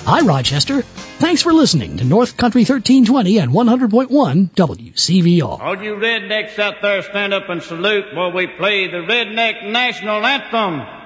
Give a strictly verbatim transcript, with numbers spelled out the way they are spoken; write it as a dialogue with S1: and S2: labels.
S1: Hi, Rochester. Thanks for listening to North Country thirteen twenty and one hundred point one W C V R.
S2: All you rednecks out there, stand up and salute while we play the Redneck National Anthem.